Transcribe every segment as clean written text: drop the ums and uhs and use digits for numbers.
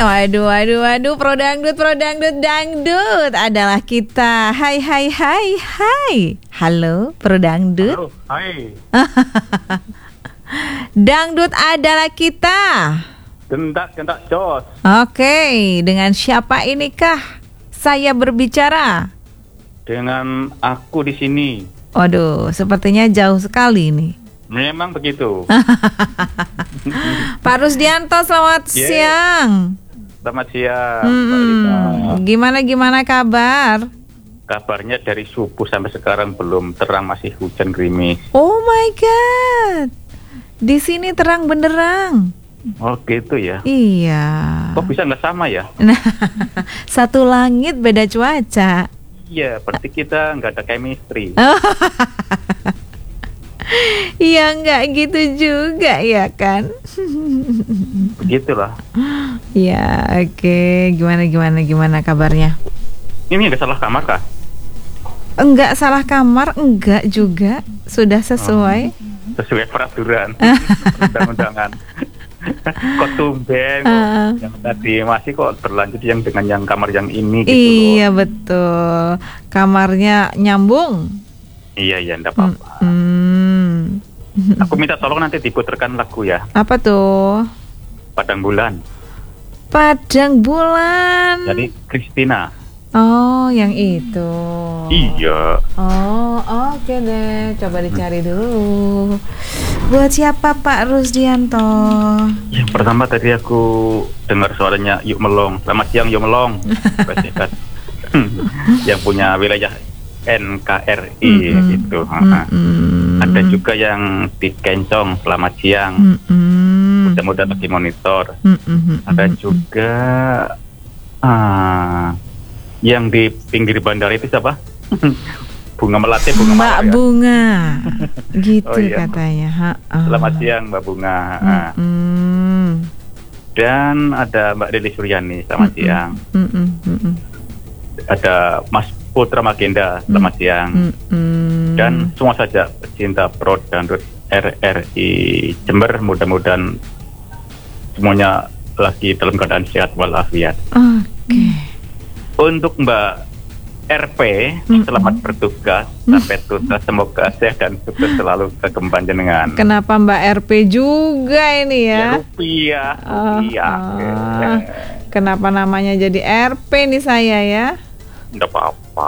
Waduh, waduh, waduh, pro dangdut, dangdut adalah kita. Hai, hai, hai, hai. Halo, pro dangdut. Halo, hai. Dangdut adalah kita. Gentak jos. Oke, dengan siapa inikah saya berbicara? Dengan aku di sini. Waduh, sepertinya jauh sekali nih. Memang begitu. Pak Rusdianto, selamat siang. Selamat siang, Mbak Lita. Gimana kabar? Kabarnya dari subuh sampai sekarang belum terang, masih hujan gerimis. Oh my god. Di sini terang benderang. Oh gitu ya. Iya. Kok bisa nggak sama ya? Nah, satu langit beda cuaca. Iya, berarti kita nggak ada chemistry. Ya nggak gitu juga ya kan. Begitulah. Ya oke. Gimana kabarnya? Ini nggak salah kamar kah? Enggak salah kamar, enggak juga. Sudah sesuai. Sesuai peraturan undang-undangan. Kok tumben yang tadi masih kok berlanjut yang dengan yang kamar yang ini gitu. Iya betul. Kamarnya nyambung. Iya, enggak apa-apa. Aku minta tolong nanti diputarkan lagu ya. Apa tuh? Padang Bulan. Padang Bulan. Jadi Christina. Oh, yang itu. Iya. Oh, oke deh. Coba dicari dulu. Buat siapa Pak Rusdianto? Yang pertama tadi aku dengar suaranya Yuk Melong. Selamat siang Yuk Melong. Yang punya wilayah NKRI gitu. Ada juga yang di Kencong. Selamat siang. Mudah-mudahan lagi monitor. Ada juga yang di pinggir bandara itu siapa? Bunga Melati, Bunga Mbak Mawar, ya? Bunga, gitu Oh, iya. katanya. Selamat siang Mbak Bunga. Dan ada Mbak Lili Suryani, selamat siang. Ada Mas Putra Magenda, selamat siang. Dan semua saja pecinta pro dangdut RRI Jember, mudah-mudahan semuanya lagi dalam keadaan sehat walafiat. Oke. Untuk Mbak RP, selamat bertugas sampai tuntas, semoga sehat dan sukses selalu ke panjenengan. Kenapa Mbak RP juga ini ya? Rupiah. Kenapa namanya jadi RP nih saya ya? Enggak apa-apa.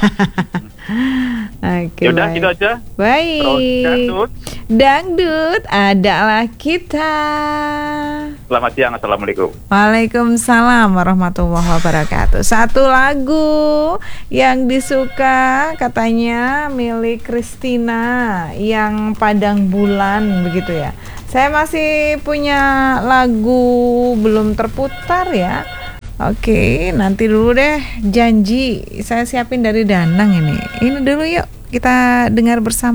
Oke, Yaudah, baik. gitu aja. Baik. Dangdut adalah kita. Selamat siang, assalamualaikum. Waalaikumsalam warahmatullahi wabarakatuh. Satu lagu yang disuka katanya milik Christina, yang Padang Bulan begitu ya. Saya masih punya lagu belum terputar ya. Oke, nanti dulu deh, janji saya siapin dari Danang ini. Ini dulu yuk, kita dengar bersama.